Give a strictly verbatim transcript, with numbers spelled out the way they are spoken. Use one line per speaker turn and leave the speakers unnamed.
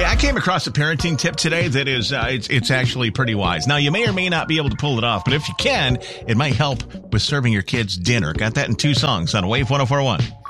Hey, I came across a parenting tip today that is, uh, it's, it's actually pretty wise. Now, you may or may not be able to pull it off, but if you can, it might help with serving your kids dinner. Got that in two songs on Wave one oh four point one.